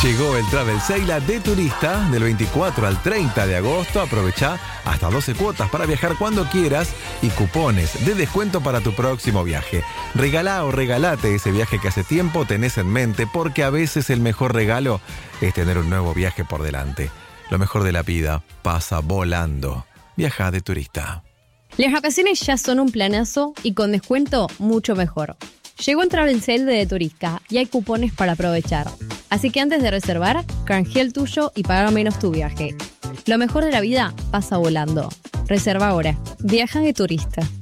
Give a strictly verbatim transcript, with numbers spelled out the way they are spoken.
Llegó el Travel Sale de Turista del veinticuatro al treinta de agosto. Aprovecha hasta doce cuotas para viajar cuando quieras y cupones de descuento para tu próximo viaje. Regalá o regalate ese viaje que hace tiempo tenés en mente, porque a veces el mejor regalo es tener un nuevo viaje por delante. Lo mejor de la vida pasa volando. Viaja de Turista. Las vacaciones ya son un planazo y con descuento mucho mejor. Llegó el Travel Sale de Turista y hay cupones para aprovechar. Así que antes de reservar, canjea el tuyo y paga menos tu viaje. Lo mejor de la vida pasa volando. Reserva ahora. Viaja de Turista.